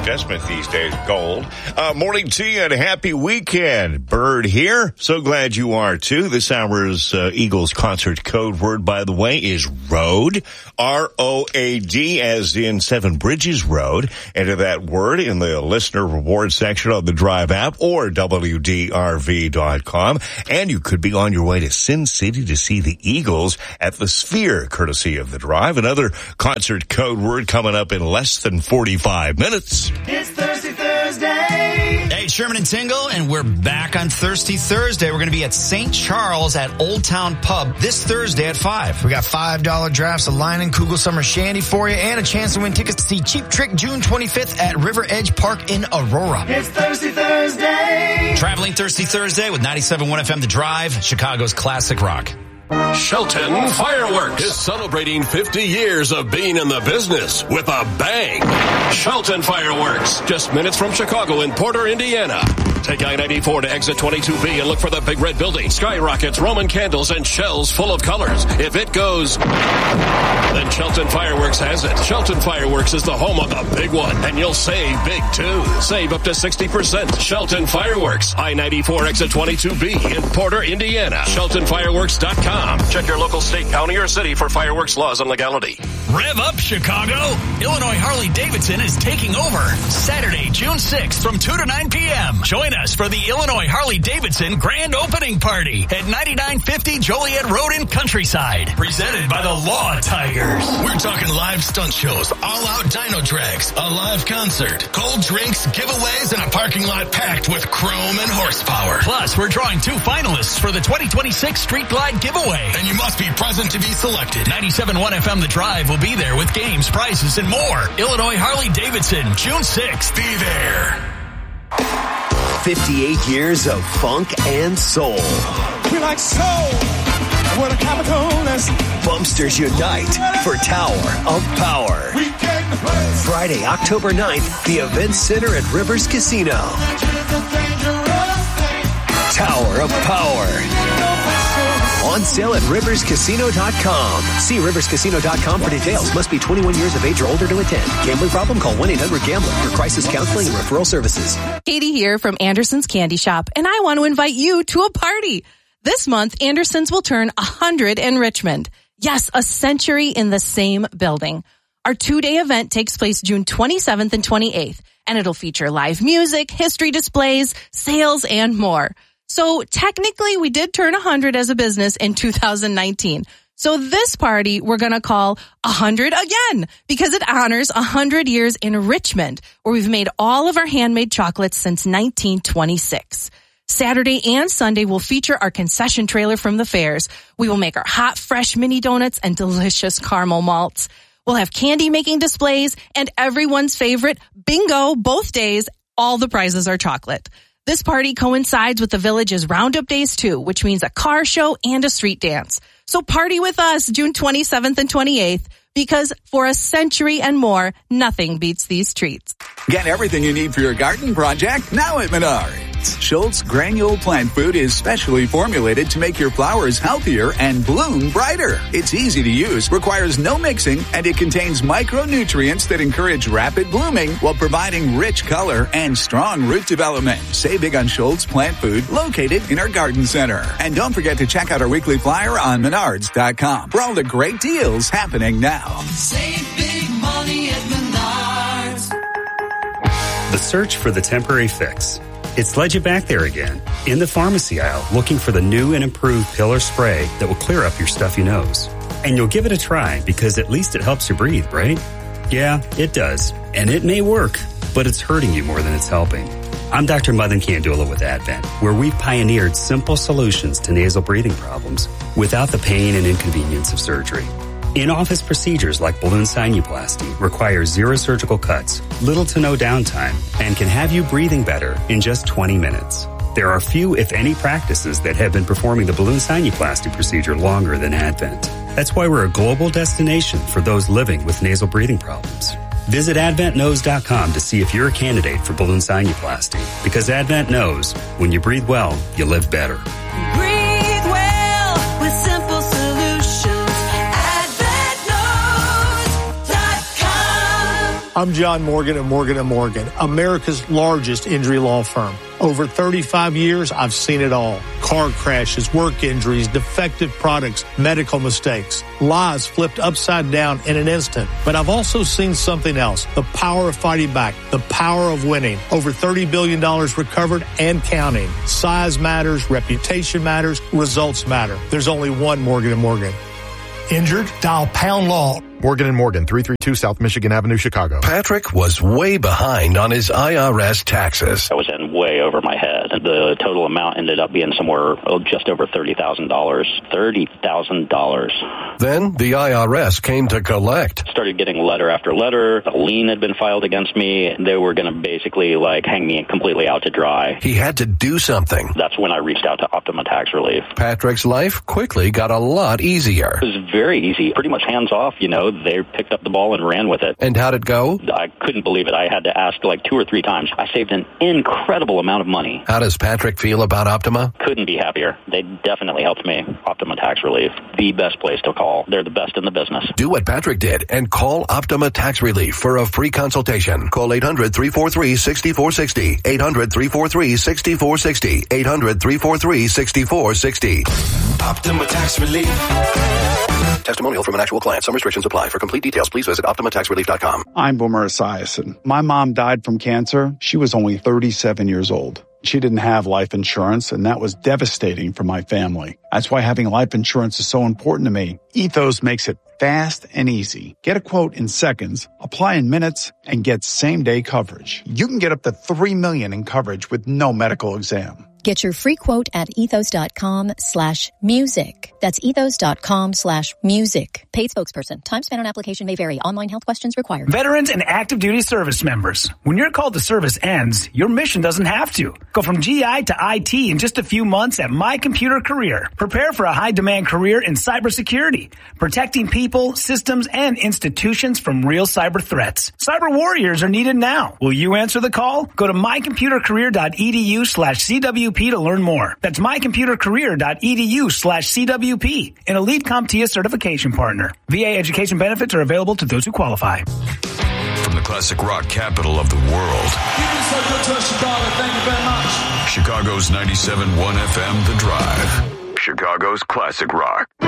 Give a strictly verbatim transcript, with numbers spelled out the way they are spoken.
investment these days, gold. Uh, morning to you and a happy weekend. Bird here. So glad you are too. This hour's uh, Eagles concert code word, by the way, is road. R O A D, as in Seven Bridges Road. Enter that word in the listener reward section of the Drive app or W D R V dot com. And you could be on your way to Sin City to see the Eagles at the Sphere, courtesy of the Drive. Another concert code word coming up in less than forty-five minutes. It's Thirsty Thursday. Hey, Sherman and Tingle, and we're back on Thirsty Thursday. We're going to be at Saint Charles at Old Town Pub this Thursday at five. We got five dollar drafts, a Lion and Kugel Summer Shandy for you, and a chance to win tickets to see Cheap Trick June twenty-fifth at River Edge Park in Aurora. It's Thirsty Thursday. Traveling Thirsty Thursday with ninety-seven point one F M The Drive, Chicago's classic rock. Shelton Fireworks is celebrating fifty years of being in the business with a bang. Shelton Fireworks, just minutes from Chicago in Porter, Indiana. Take I ninety-four to exit twenty-two B and look for the big red building. Skyrockets, Roman candles, and shells full of colors. If it goes, then Shelton Fireworks has it. Shelton Fireworks is the home of the big one, and you'll save big too. Save up to sixty percent. Shelton Fireworks, I ninety-four exit twenty-two B in Porter, Indiana. Shelton Fireworks dot com. Check your local state, county, or city for fireworks laws and legality. Rev up, Chicago! Illinois Harley-Davidson is taking over Saturday, June sixth from two to nine p.m. Join us for the Illinois Harley-Davidson Grand Opening Party at ninety-nine fifty Joliet Road in Countryside. Presented by the Law Tigers. We're talking live stunt shows, all-out dyno drags, a live concert, cold drinks, giveaways, and a parking lot packed with chrome and horsepower. Plus, we're drawing two finalists for the twenty twenty-six Street Glide giveaway. And you must be present to be selected. ninety-seven point one F M The Drive will be there with games, prizes, and more. Illinois Harley-Davidson, June sixth. Be there. fifty-eight years of funk and soul. We like soul. What a Capricornus. Bumpsters unite for Tower of Power. We came to play. Friday, October ninth, the Event Center at Rivers Casino. Tower of Power. On sale at rivers casino dot com. See rivers casino dot com for details. Must be twenty-one years of age or older to attend. Gambling problem? Call one eight hundred gambler for crisis counseling and referral services. Katie here from Anderson's Candy Shop, and I want to invite you to a party. This month, Anderson's will turn one hundred in Richmond. Yes, a century in the same building. Our two-day event takes place June twenty-seventh and twenty-eighth, and it'll feature live music, history displays, sales, and more. So technically, we did turn one hundred as a business in two thousand nineteen. So this party we're going to call one hundred again because it honors one hundred years in Richmond, where we've made all of our handmade chocolates since nineteen twenty-six. Saturday and Sunday will feature our concession trailer from the fairs. We will make our hot, fresh mini donuts and delicious caramel malts. We'll have candy making displays and everyone's favorite bingo both days. All the prizes are chocolate. This party coincides with the Village's Roundup Days too, which means a car show and a street dance. So party with us June twenty-seventh and twenty-eighth, because for a century and more, nothing beats these treats. Get everything you need for your garden project now at Menards. Schultz Granule Plant Food is specially formulated to make your flowers healthier and bloom brighter. It's easy to use, requires no mixing, and it contains micronutrients that encourage rapid blooming while providing rich color and strong root development. Save big on Schultz Plant Food, located in our garden center. And don't forget to check out our weekly flyer on menards dot com for all the great deals happening now. Save big money at Menards. The search for the temporary fix. It's led you back there again, in the pharmacy aisle, looking for the new and improved Pillar Spray that will clear up your stuffy nose. And you'll give it a try because at least it helps you breathe, right? Yeah, it does. And it may work, but it's hurting you more than it's helping. I'm Doctor Madan Kandula with Advent, where we've pioneered simple solutions to nasal breathing problems without the pain and inconvenience of surgery. In-office procedures like balloon sinuplasty require zero surgical cuts, little to no downtime, and can have you breathing better in just twenty minutes. There are few, if any, practices that have been performing the balloon sinuplasty procedure longer than Advent. That's why we're a global destination for those living with nasal breathing problems. Visit advent nose dot com to see if you're a candidate for balloon sinuplasty, because Advent knows when you breathe well, you live better. Breathe well with simple solutions. advent nose dot com. I'm John Morgan at Morgan and Morgan, America's largest injury law firm. Over thirty-five years, I've seen it all. Car crashes, work injuries, defective products, medical mistakes, lives flipped upside down in an instant. But I've also seen something else, the power of fighting back, the power of winning. Over thirty billion dollars recovered and counting. Size matters, reputation matters, results matter. There's only one Morgan and Morgan. Injured? Dial Pound Law. Morgan and Morgan, three thirty-two South Michigan Avenue, Chicago. Patrick was way behind on his I R S taxes. I was in way over my head. The total amount ended up being somewhere oh, just over thirty thousand dollars. thirty thousand dollars. Then the I R S came to collect. Started getting letter after letter. A lien had been filed against me. They were going to basically like hang me completely out to dry. He had to do something. That's when I reached out to Optima Tax Relief. Patrick's life quickly got a lot easier. It was very easy. Pretty much hands off, you know. They picked up the ball and ran with it. And how'd it go? I couldn't believe it. I had to ask like two or three times. I saved an incredible amount of money. How does Patrick feel about Optima? Couldn't be happier. They definitely helped me. Optima Tax Relief, the best place to call. They're the best in the business. Do what Patrick did and call Optima Tax Relief for a free consultation. Call eight hundred, three four three, six four six zero. eight hundred, three four three, six four six zero. eight hundred, three four three, six four six zero. Optima Tax Relief. Testimonial from an actual client. Some restrictions apply. For complete details, please visit optima tax relief dot com. I'm Boomer Esiason. My mom died from cancer. She was only thirty-seven years old. She didn't have life insurance, and that was devastating for my family. That's why having life insurance is so important to me. Ethos makes it fast and easy. Get a quote in seconds, apply in minutes, and get same-day coverage. You can get up to three million dollars in coverage with no medical exam. Get your free quote at ethos.com slash music. That's ethos.com slash music. Paid spokesperson. Time spent on application may vary. Online health questions required. Veterans and active duty service members. When your call to service ends, your mission doesn't have to. Go from G I to I T in just a few months at My Computer Career. Prepare for a high-demand career in cybersecurity, protecting people, systems, and institutions from real cyber threats. Cyber warriors are needed now. Will you answer the call? Go to mycomputercareer.edu slash CWP to learn more. That's mycomputercareer.edu slash CWP, an Elite CompTIA certification partner. V A education benefits are available to those who qualify. From the classic rock capital of the world. You've been so good to us, Chicago. Thank you very much. Chicago's ninety-seven point one F M, The Drive. Chicago's classic rock.